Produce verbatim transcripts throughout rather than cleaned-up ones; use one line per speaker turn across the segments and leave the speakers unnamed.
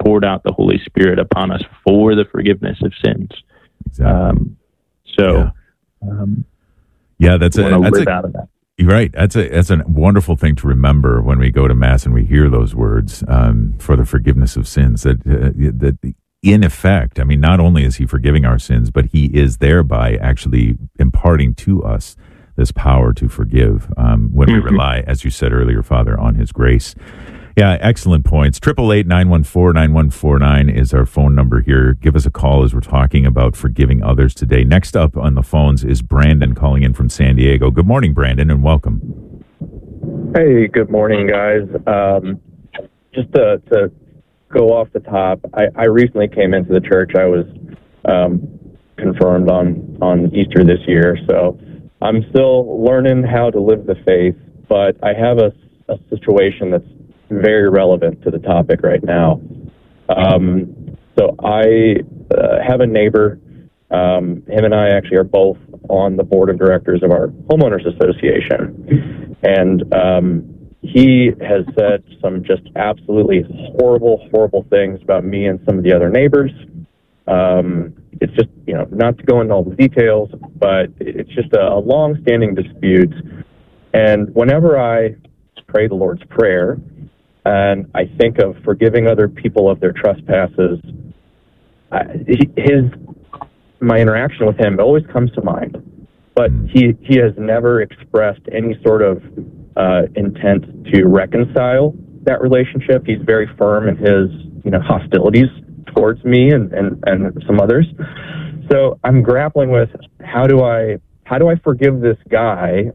poured out the Holy Spirit upon us for the forgiveness of sins.
Exactly.
Um, so,
yeah,
um,
yeah that's a that's
live
a,
out of that.
Right. That's a that's a wonderful thing to remember when we go to Mass and we hear those words um, for the forgiveness of sins. That uh, that in effect, I mean, not only is He forgiving our sins, but He is thereby actually imparting to us this power to forgive um, when mm-hmm. we rely, as you said earlier, Father, on His grace. Yeah, excellent points. Triple eight nine one four nine one four nine is our phone number here. Give us a call as we're talking about forgiving others today. Next up on the phones is Brandon calling in from San Diego. Good morning, Brandon, and welcome.
Hey, good morning, guys. Um, just to, to go off the top, I, I recently came into the church. I was um, confirmed on, on Easter this year, so I'm still learning how to live the faith, but I have a, a situation that's very relevant to the topic right now. Um, so I uh, have a neighbor. Um, him and I actually are both on the board of directors of our homeowners association. And um, he has said some just absolutely horrible, horrible things about me and some of the other neighbors. Um, it's just, you know, not to go into all the details, but it's just a, a long-standing dispute. And whenever I pray the Lord's Prayer, and I think of forgiving other people of their trespasses, I, his my interaction with him always comes to mind. But he, he has never expressed any sort of uh, intent to reconcile that relationship. He's very firm in his, you know, hostilities towards me and, and, and some others. So I'm grappling with how do I how do I forgive this guy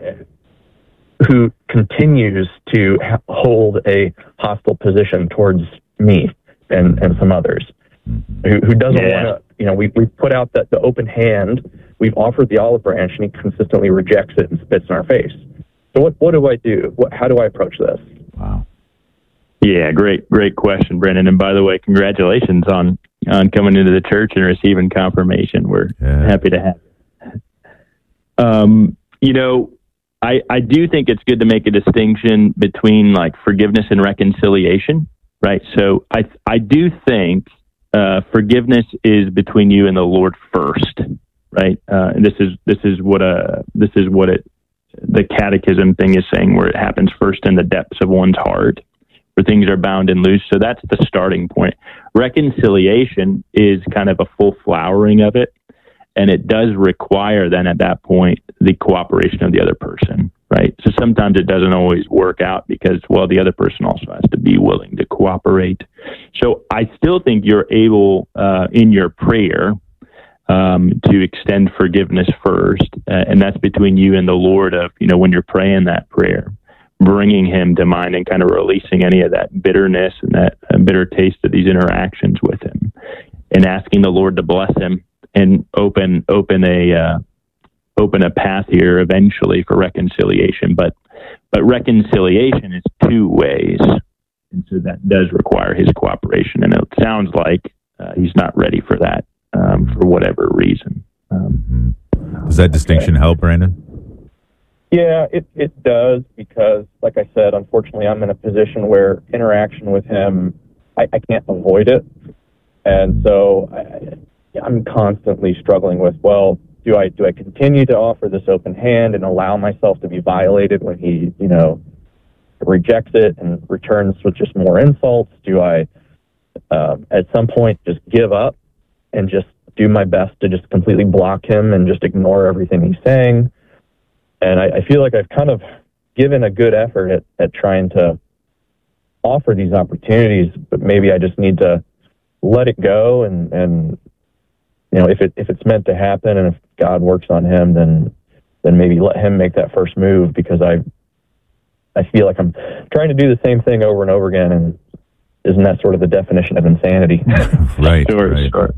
who continues to ha- hold a hostile position towards me and, and some others, who, who doesn't yeah. want to, you know, we, we've put out that the open hand, we've offered the olive branch, and he consistently rejects it and spits in our face. So what, what do I do? What, how do I approach this?
Wow.
Yeah, great, great question, Brendan. And by the way, congratulations on, on coming into the church and receiving confirmation. We're yeah. happy to have it. Um, you know, I, I do think it's good to make a distinction between like forgiveness and reconciliation, right? So I I do think uh, forgiveness is between you and the Lord first, right? Uh, and this is this is what a this is what it the catechism thing is saying, where it happens first in the depths of one's heart, where things are bound and loose. So that's the starting point. Reconciliation is kind of a full flowering of it. And it does require then at that point the cooperation of the other person, right? So sometimes it doesn't always work out because, well, the other person also has to be willing to cooperate. So I still think you're able uh, in your prayer um, to extend forgiveness first. Uh, and that's between you and the Lord of, you know, when you're praying that prayer, bringing Him to mind and kind of releasing any of that bitterness and that uh, bitter taste of these interactions with Him, and asking the Lord to bless him and open open a uh, open a path here eventually for reconciliation. But but reconciliation is two ways, and so that does require his cooperation. And it sounds like uh, he's not ready for that um, for whatever reason. Um,
does that distinction help, Brandon?
Yeah, it it does, because, like I said, unfortunately, I'm in a position where interaction with him, I, I can't avoid it, and so I, I'm constantly struggling with, well, do I do I continue to offer this open hand and allow myself to be violated when he, you know, rejects it and returns with just more insults? Do I, uh, at some point, just give up and just do my best to just completely block him and just ignore everything he's saying? And I, I feel like I've kind of given a good effort at, at trying to offer these opportunities, but maybe I just need to let it go and, and you know, if it if it's meant to happen and if God works on him, then then maybe let him make that first move, because I I feel like I'm trying to do the same thing over and over again, and isn't that sort of the definition of insanity?
Right.
Sure,
right.
sure.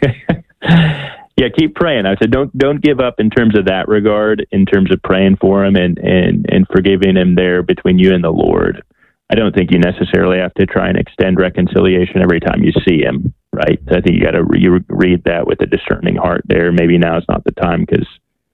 Yeah, keep praying. I said don't don't give up in terms of that regard, in terms of praying for him and, and, and forgiving him there between you and the Lord. I don't think you necessarily have to try and extend reconciliation every time you see him, right? I think you got to re- read that with a discerning heart there. Maybe now is not the time, because,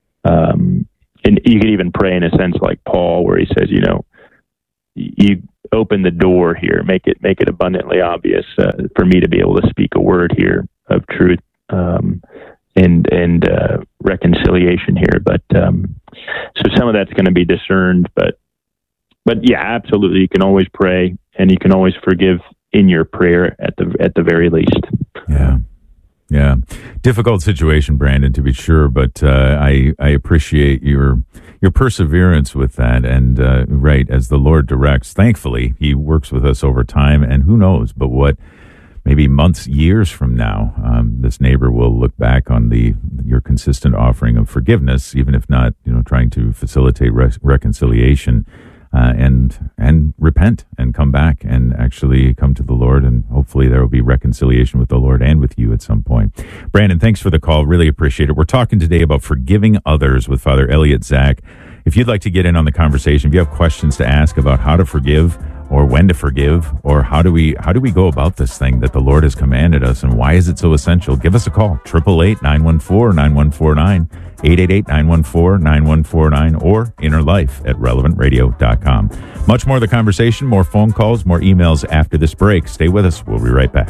um, and you could even pray in a sense like Paul, where he says, you know, you open the door here, make it make it abundantly obvious uh, for me to be able to speak a word here of truth um, and and uh, reconciliation here. But um, so some of that's going to be discerned, but but yeah, absolutely, you can always pray and you can always forgive in your prayer at the at the very least.
Yeah. Yeah, difficult situation, Brandon, to be sure, but uh, I I appreciate your your perseverance with that. And uh, right, as the Lord directs, thankfully, He works with us over time. And who knows, but what maybe months, years from now, um, this neighbor will look back on the your consistent offering of forgiveness, even if not, you know, trying to facilitate re- reconciliation. Uh, and and repent and come back and actually come to the Lord, and hopefully there will be reconciliation with the Lord and with you at some point. Brandon, thanks for the call. Really appreciate it. We're talking today about forgiving others with Father Elliot Zach. If you'd like to get in on the conversation, if you have questions to ask about how to forgive or when to forgive, or how do we how do we go about this thing that the Lord has commanded us, and why is it so essential? Give us a call, eight eight eight, nine one four, nine one four nine, eight eight eight, nine one four, nine one four nine, or inner life at relevant radio dot com. Much more of the conversation, more phone calls, more emails after this break. Stay with us. We'll be right back.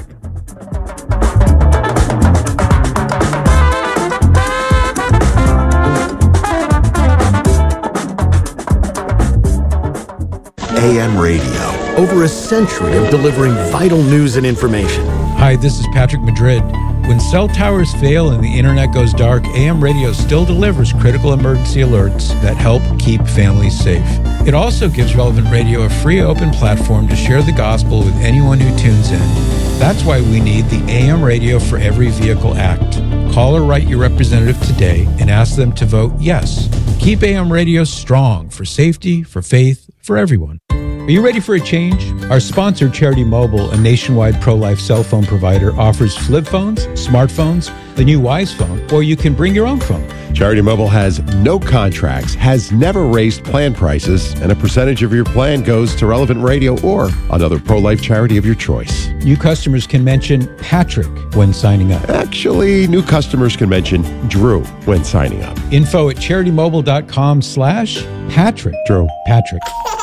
A M Radio, over a century of delivering vital news and information.
Hi, this is Patrick Madrid. When cell towers fail and the internet goes dark, A M Radio still delivers critical emergency alerts that help keep families safe. It also gives Relevant Radio a free open platform to share the gospel with anyone who tunes in. That's why we need the A M Radio for Every Vehicle Act. Call or write your representative today and ask them to vote yes. Keep A M Radio strong for safety, for faith, for everyone. Are you ready for a change? Our sponsor, Charity Mobile, a nationwide pro-life cell phone provider, offers flip phones, smartphones, the new Wise phone, or you can bring your own phone.
Charity Mobile has no contracts, has never raised plan prices, and a percentage of your plan goes to Relevant Radio or another pro-life charity of your choice.
New customers can mention Patrick when signing up.
Actually, new customers can mention Drew when signing up.
Info at charitymobile.com slash Patrick.
Drew.
Patrick.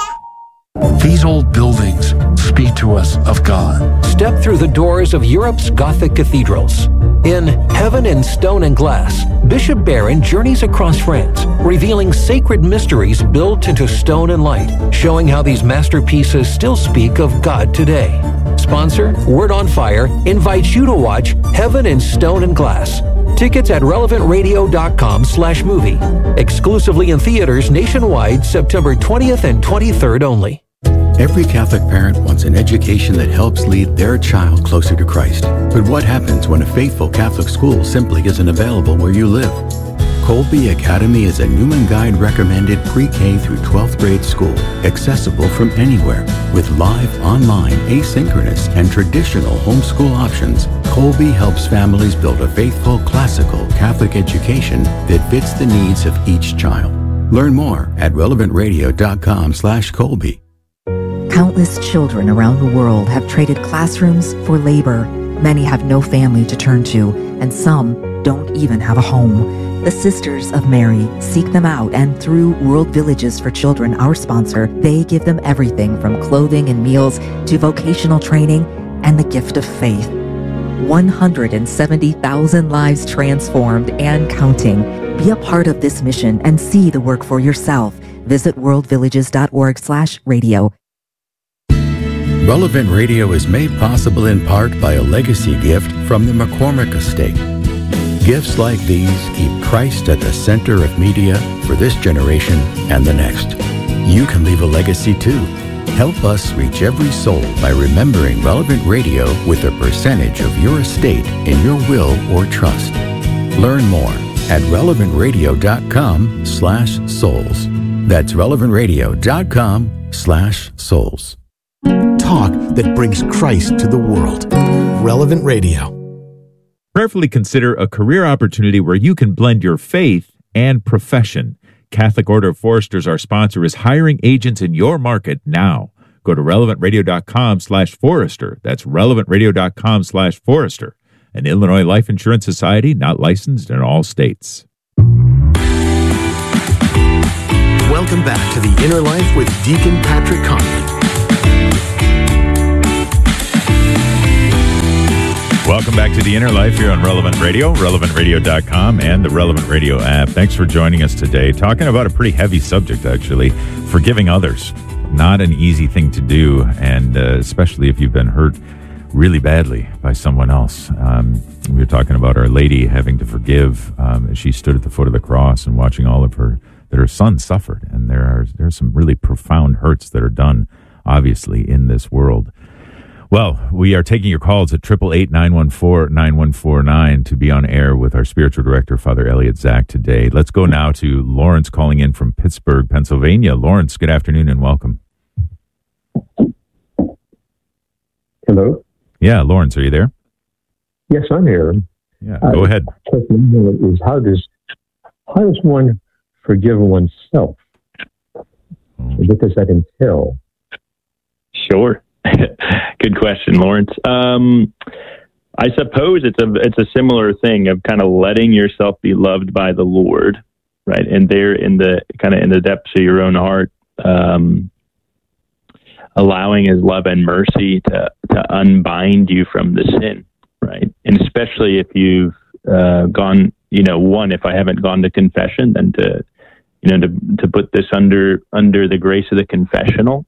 These old buildings speak to us of God.
Step through the doors of Europe's Gothic cathedrals. In Heaven in Stone and Glass, Bishop Barron journeys across France, revealing sacred mysteries built into stone and light, showing how these masterpieces still speak of God today. Sponsor, Word on Fire, invites you to watch Heaven in Stone and Glass. Tickets at relevant radio dot com slash movie. Exclusively in theaters nationwide, September twentieth and twenty-third only.
Every Catholic parent wants an education that helps lead their child closer to Christ. But what happens when a faithful Catholic school simply isn't available where you live? Colby Academy is a Newman Guide recommended pre-K through twelfth grade school, accessible from anywhere. With live, online, asynchronous, and traditional homeschool options, Colby helps families build a faithful, classical Catholic education that fits the needs of each child. Learn more at relevant radio dot com slash Colby.
Countless children around the world have traded classrooms for labor. Many have no family to turn to, and some don't even have a home. The Sisters of Mary seek them out, and through World Villages for Children, our sponsor, they give them everything from clothing and meals to vocational training and the gift of faith. one hundred seventy thousand lives transformed and counting. Be a part of this mission and see the work for yourself. Visit world villages dot org slash radio.
Relevant Radio is made possible in part by a legacy gift from the McCormick Estate. Gifts like these keep Christ at the center of media for this generation and the next. You can leave a legacy too. Help us reach every soul by remembering Relevant Radio with a percentage of your estate in your will or trust. Learn more at relevant radio dot com slash souls. That's relevant radio dot com slash souls.
Talk that brings Christ to the world. Relevant Radio.
Prayerfully consider a career opportunity where you can blend your faith and profession. Catholic Order of Foresters, our sponsor, is hiring agents in your market now. Go to relevant radio dot com slash forester. That's relevant radio dot com slash forester. An Illinois Life Insurance Society, not licensed in all states.
Welcome back to the Inner Life with Deacon Patrick Conley.
Welcome back to The Inner Life here on Relevant Radio, relevant radio dot com, and the Relevant Radio app. Thanks for joining us today. Talking about a pretty heavy subject, actually, forgiving others. Not an easy thing to do, and uh, especially if you've been hurt really badly by someone else. Um, we were talking about Our Lady having to forgive um, as she stood at the foot of the cross and watching all of her, that her son suffered. And there are, there are some really profound hurts that are done, obviously, in this world. Well, we are taking your calls at eight eight eight, nine one four, nine one four nine to be on air with our spiritual director, Father Elliot Zach, today. Let's go now to Lawrence calling in from Pittsburgh, Pennsylvania. Lawrence, good afternoon and welcome.
Hello?
Yeah, Lawrence, are you there?
Yes, I'm here.
Yeah, go uh, ahead.
Is how does how does one forgive oneself? Oh. What does that entail?
Sure. Good question, Lawrence. Um, I suppose it's a it's a similar thing of kind of letting yourself be loved by the Lord, right? And there, in the kind of in the depths of your own heart, um, allowing His love and mercy to to unbind you from the sin, right? And especially if you've uh, gone, you know, one, if I haven't gone to confession, then to you know to to put this under under the grace of the confessional.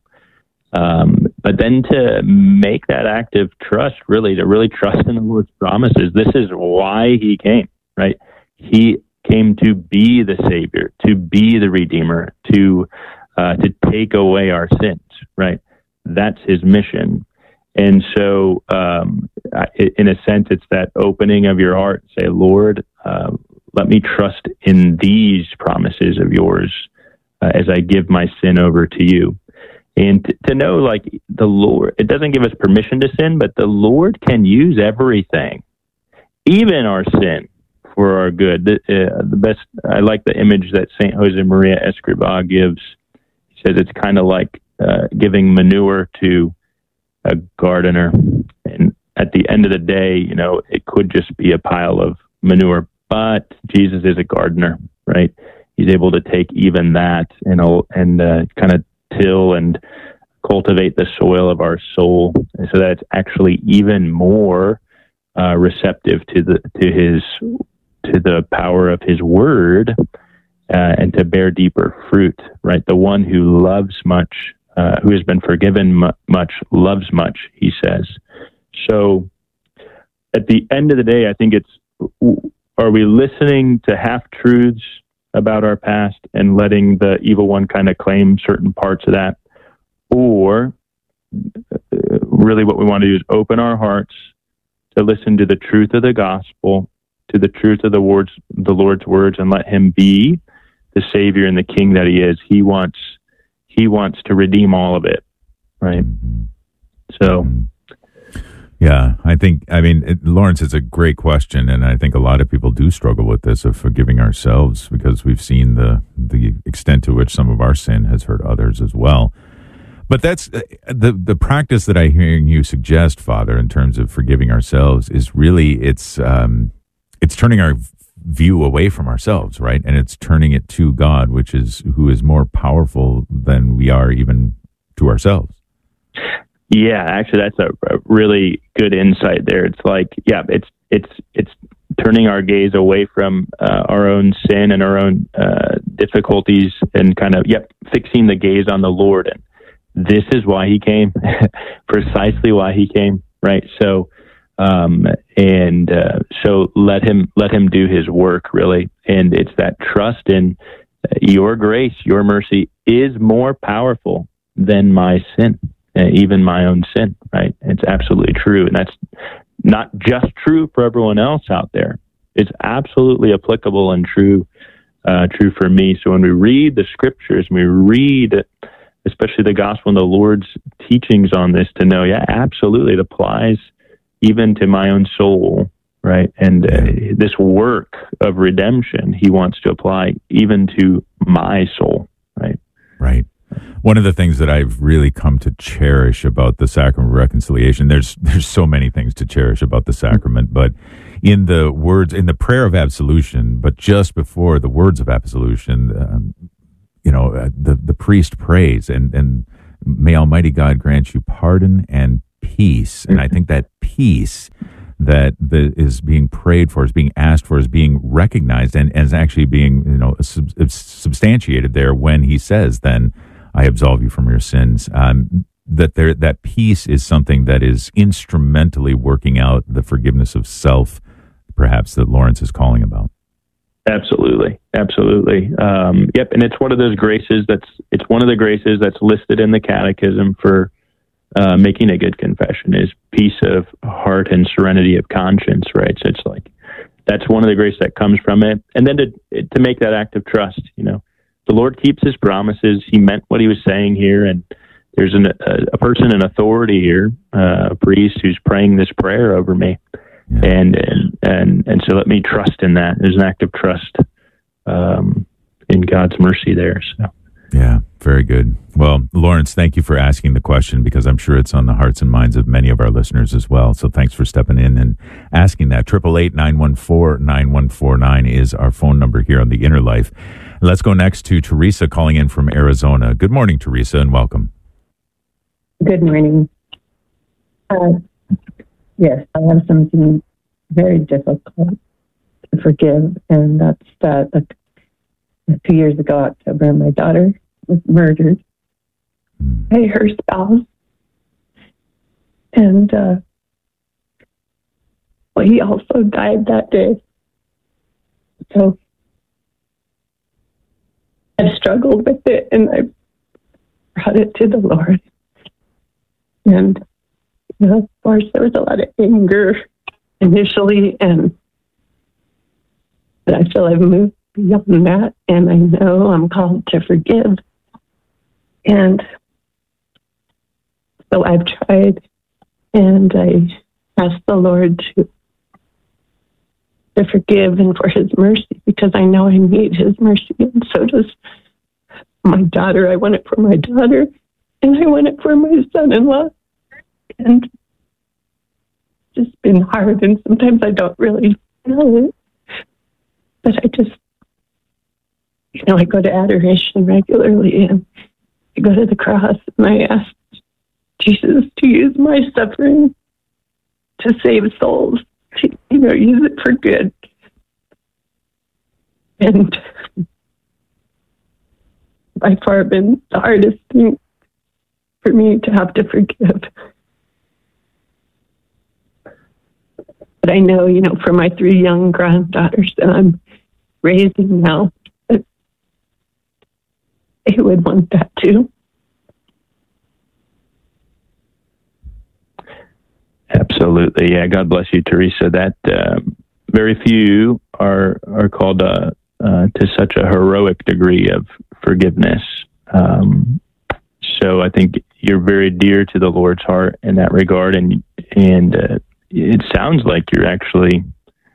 Um, but then to make that act of trust, really, to really trust in the Lord's promises. This is why He came, right? He came to be the Savior, to be the Redeemer, to uh, to take away our sins, right? That's His mission. And so, um, in a sense, it's that opening of your heart. Say, Lord, uh, let me trust in these promises of yours uh, as I give my sin over to you. And to, to know, like, the Lord, it doesn't give us permission to sin, but the Lord can use everything, even our sin, for our good. The, uh, the best, I like the image that Saint Josemaria Escrivá gives. He says it's kind of like uh, giving manure to a gardener. And at the end of the day, you know, it could just be a pile of manure, but Jesus is a gardener, right? He's able to take even that and, and uh, kind of till and cultivate the soil of our soul, so that it's actually even more uh, receptive to the to his to the power of His word, uh, and to bear deeper fruit. Right, the one who loves much, uh, who has been forgiven mu- much, loves much. He says. So, at the end of the day, I think it's: are we listening to half truths about our past and letting the evil one kind of claim certain parts of that? Or uh, really what we want to do is open our hearts to listen to the truth of the gospel, to the truth of the words, the Lord's words, and let Him be the Savior and the King that He is. He wants, He wants to redeem all of it, right? So...
Yeah, I think, I mean, it, Lawrence, it's a great question, and I think a lot of people do struggle with this of forgiving ourselves, because we've seen the the extent to which some of our sin has hurt others as well. But that's uh, the the practice that I'm hearing you suggest, Father, in terms of forgiving ourselves, is really, it's um, it's turning our view away from ourselves, right? And it's turning it to God, which is who is more powerful than we are even to ourselves.
Yeah, actually, that's a, a really good insight there. It's like, yeah, it's it's it's turning our gaze away from uh, our own sin and our own uh, difficulties, and kind of, yep, fixing the gaze on the Lord. And this is why He came, precisely why He came, right? So, um, and uh, so let Him let Him do His work, really. And it's that trust in uh, your grace, your mercy is more powerful than my sin. Uh, even my own sin, right? It's absolutely true. And that's not just true for everyone else out there. It's absolutely applicable and true, uh, true for me. So when we read the scriptures, we read, especially the gospel and the Lord's teachings on this, to know, yeah, absolutely, it applies even to my own soul, right? And uh, this work of redemption, He wants to apply even to my soul, right?
Right. One of the things that I've really come to cherish about the sacrament of reconciliation, there's there's so many things to cherish about the sacrament, but in the words, in the prayer of absolution, but just before the words of absolution, um, you know, uh, the, the priest prays, and, and may Almighty God grant you pardon and peace. And I think that peace that the, is being prayed for, is being asked for, is being recognized, and, and is actually being, you know, sub, substantiated there when he says, then I absolve you from your sins. Um, that there, that peace is something that is instrumentally working out the forgiveness of self, perhaps, that Lawrence is calling about.
Absolutely. Absolutely. Um, yep. And it's one of those graces that's, it's one of the graces that's listed in the catechism for uh, making a good confession is peace of heart and serenity of conscience, right? So it's like, that's one of the graces that comes from it. And then to, to make that act of trust, you know, the Lord keeps his promises. He meant what he was saying here. And there's an, a, a person in authority here, uh, a priest who's praying this prayer over me. Yeah. And, and, and, and so let me trust in that. There's an act of trust, um, in God's mercy there. So,
yeah, very good. Well, Lawrence, thank you for asking the question, because I'm sure it's on the hearts and minds of many of our listeners as well. So thanks for stepping in and asking that. Triple eight, nine one four, nine one four nine is our phone number here on The Inner Life. Let's go next to Teresa calling in from Arizona. Good morning, Teresa, and welcome.
Good morning. Uh, Yes, I have something very difficult to forgive, and that's that uh, two years ago, October, my daughter was murdered by her spouse. And uh, well, he also died that day. So I've struggled with it, and I brought it to the Lord. And you know, of course, there was a lot of anger initially, and but I feel I've moved beyond that, and I know I'm called to forgive. And so I've tried, and I asked the Lord to to forgive and for his mercy, because I know I need his mercy, and so does my daughter. I want it for my daughter, and I want it for my son-in-law. And it's just been hard, and sometimes I don't really know it. But I just, you know, I go to adoration regularly, and I go to the cross, and I ask Jesus to use my suffering to save souls, to, you know, use it for good. And by far been the hardest thing for me to have to forgive. But I know, you know, for my three young granddaughters that I'm raising now, that they would want that too.
Absolutely. Yeah. God bless you, Teresa. That uh, very few are are called uh, uh, to such a heroic degree of forgiveness. Um, so I think you're very dear to the Lord's heart in that regard, and and uh, it sounds like you're actually,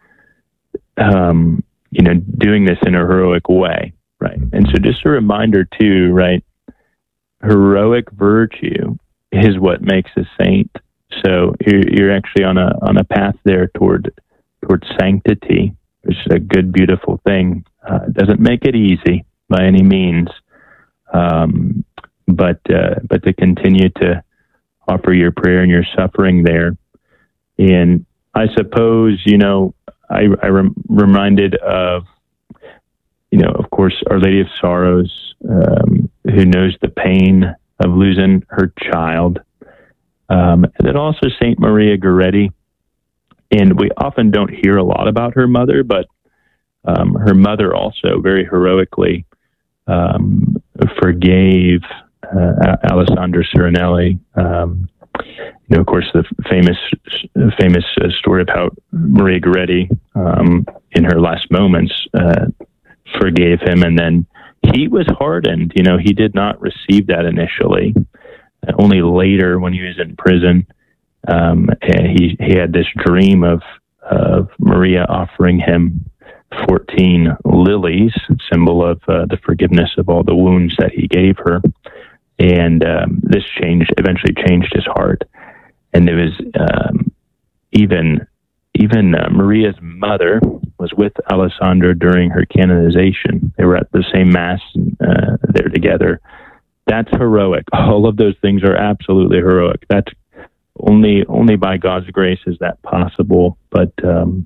um, you know, doing this in a heroic way, right? And so just a reminder too, right? Heroic virtue is what makes a saint. So you're, you're actually on a on a path there toward toward sanctity, which is a good, beautiful thing. Uh, it doesn't make it easy by any means, um, but uh, but to continue to offer your prayer and your suffering there. And I suppose, you know, I, I rem- reminded of, you know, of course, Our Lady of Sorrows, um, who knows the pain of losing her child. Um, and then also Saint Maria Goretti. And we often don't hear a lot about her mother, but um, her mother also very heroically um, forgave uh, Alessandro Serenelli. Um, you know, of course, the famous famous uh, story of how Maria Goretti, um, in her last moments, uh, forgave him, and then he was hardened. You know, he did not receive that initially. Uh, only later, when he was in prison, um, he he had this dream of of Maria offering him fourteen lilies, symbol of uh, the forgiveness of all the wounds that he gave her. And um, this changed, eventually changed his heart. And there was um, even even uh, Maria's mother was with Alessandro during her canonization. They were at the same mass uh, there together. That's heroic. All of those things are absolutely heroic. That's only only by God's grace is that possible. But um,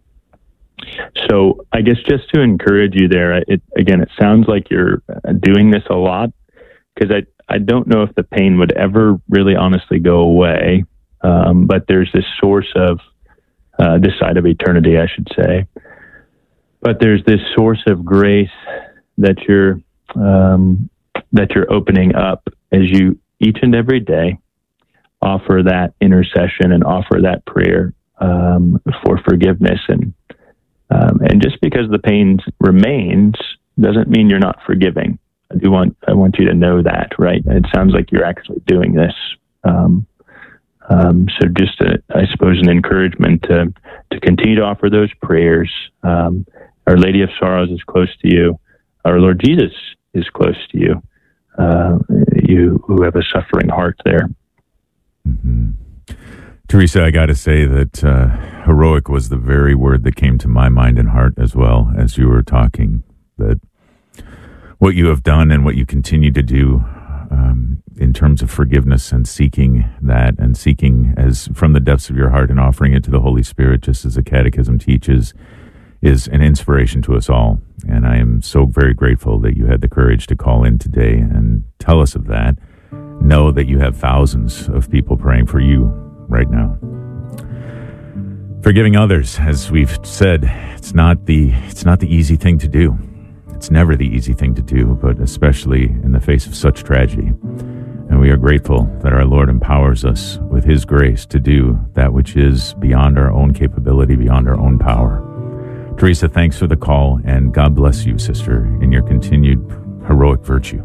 so I guess just to encourage you there, it again, it sounds like you're doing this a lot, because I I don't know if the pain would ever really honestly go away. Um, but there's this source of uh, this side of eternity, I should say. But there's this source of grace that you're um, that you're opening up as you each and every day offer that intercession and offer that prayer um, for forgiveness. And um, and just because the pain remains doesn't mean you're not forgiving. I do want I want you to know that, right? It sounds like you're actually doing this. Um, um, so just, a, I suppose, an encouragement to to continue to offer those prayers. Um, Our Lady of Sorrows is close to you. Our Lord Jesus is close to you. Uh, you who have a suffering heart there.
Mm-hmm. Teresa, I got to say that uh, heroic was the very word that came to my mind and heart as well as you were talking. That what you have done and what you continue to do um, in terms of forgiveness and seeking that and seeking as from the depths of your heart and offering it to the Holy Spirit, just as the Catechism teaches, is an inspiration to us all. And I am so very grateful that you had the courage to call in today and tell us of that. Know that you have thousands of people praying for you right now. Forgiving others, as we've said, it's not the it's not the easy thing to do. It's never the easy thing to do, but especially in the face of such tragedy. And we are grateful that our Lord empowers us with His grace to do that which is beyond our own capability, beyond our own power. Teresa, thanks for the call, and God bless you, sister, in your continued heroic virtue.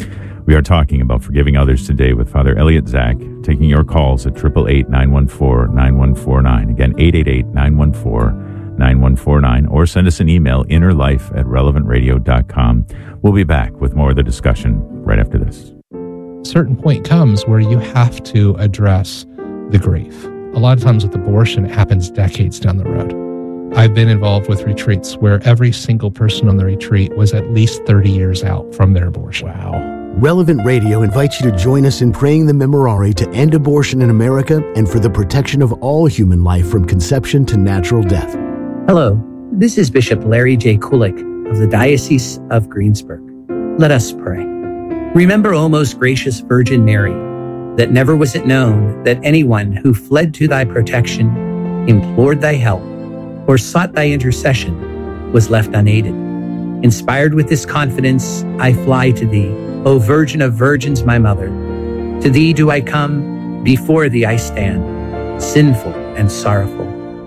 We are talking about forgiving others today with Father Elliot Zach, taking your calls at eight eight eight, nine one four, nine one four nine. Again, eight eight eight, nine one four, nine one four nine, or send us an email, innerlife at relevant radio dot com. We'll be back with more of the discussion right after this.
A certain point comes where you have to address the grief. A lot of times with abortion, it happens decades down the road. I've been involved with retreats where every single person on the retreat was at least thirty years out from their abortion.
Wow.
Relevant Radio invites you to join us in praying the Memorare to end abortion in America and for the protection of all human life from conception to natural death.
Hello, this is Bishop Larry J. Kulik of the Diocese of Greensburg. Let us pray. Remember, O most gracious Virgin Mary, that never was it known that anyone who fled to thy protection, implored thy help, or sought thy intercession was left unaided. Inspired with this confidence, I fly to thee, O Virgin of Virgins, my mother. To thee do I come, before thee I stand, sinful and sorrowful.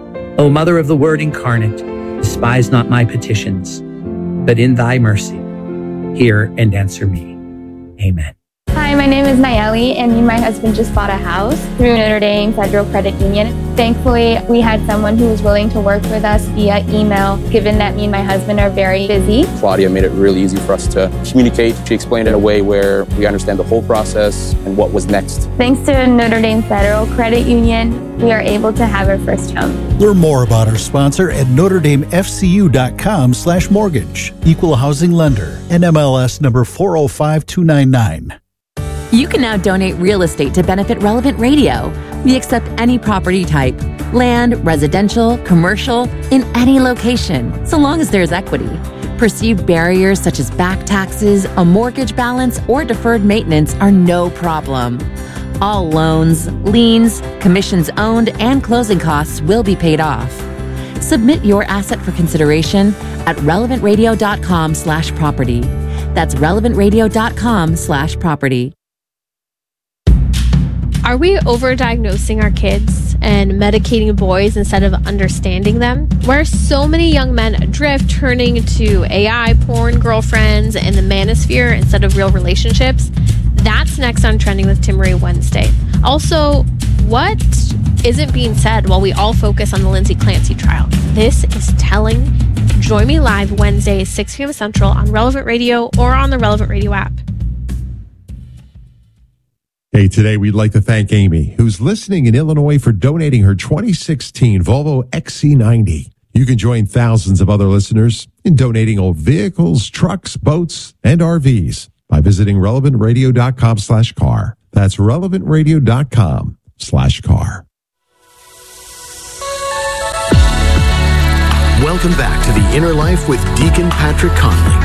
O Mother of the Word incarnate, despise not my petitions, but in thy mercy, hear and answer me. Amen.
Hi, my name is Nayeli, and me and my husband just bought a house through Notre Dame Federal Credit Union. Thankfully, we had someone who was willing to work with us via email, given that me and my husband are very busy.
Claudia made it really easy for us to communicate. She explained it in a way where we understand the whole process and what was next.
Thanks to Notre Dame Federal Credit Union, we are able to have our first home.
Learn more about our sponsor at notre dame f c u dot com slash mortgage. Equal housing lender. N M L S number four oh five two nine nine.
You can now donate real estate to benefit Relevant Radio. We accept any property type, land, residential, commercial, in any location, so long as there's equity. Perceived barriers such as back taxes, a mortgage balance, or deferred maintenance are no problem. All loans, liens, commissions owned, and closing costs will be paid off. Submit your asset for consideration at relevant radio dot com slash property. That's relevant radio dot com slash property.
Are we overdiagnosing our kids and medicating boys instead of understanding them? Where so many young men adrift, turning to A I porn, girlfriends, and the manosphere instead of real relationships? That's next on Trending with Timmerie Wednesday. Also, what isn't being said while we all focus on the Lindsay Clancy trial? This is telling. Join me live Wednesday, six p.m. Central on Relevant Radio or on the Relevant Radio app.
Hey, today we'd like to thank Amy, who's listening in Illinois, for donating her twenty sixteen Volvo X C ninety. You can join thousands of other listeners in donating old vehicles, trucks, boats, and R Vs by visiting relevant radio dot com slash car. That's relevant radio dot com slash car.
Welcome back to The Inner Life with Deacon Patrick Conley.